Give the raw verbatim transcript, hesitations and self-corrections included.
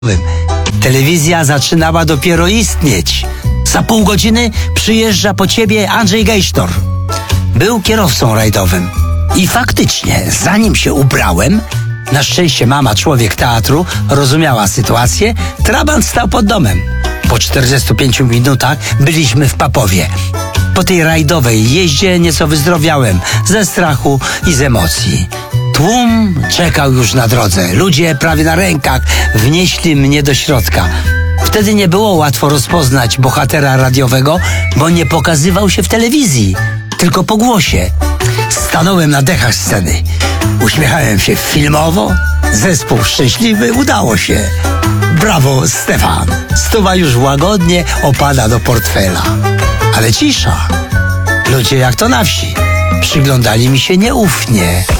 Telewizja zaczynała dopiero istnieć. Za pół godziny przyjeżdża po ciebie Andrzej Gejsztor. Był kierowcą rajdowym. I faktycznie, zanim się ubrałem, na szczęście mama, człowiek teatru, rozumiała sytuację, trabant stał pod domem. Po czterdziestu pięciu minutach byliśmy w Papowie. Po tej rajdowej jeździe nieco wyzdrowiałem ze strachu i z emocji. Tłum czekał już na drodze. Ludzie prawie na rękach wnieśli mnie do środka. Wtedy nie było łatwo rozpoznać bohatera radiowego, bo nie pokazywał się w telewizji, tylko po głosie. Stanąłem na dechach sceny. Uśmiechałem się filmowo. Zespół szczęśliwy, udało się. Brawo, Stefan. Stuwa już łagodnie opada do portfela. Ale cisza. Ludzie jak to na wsi. Przyglądali mi się nieufnie.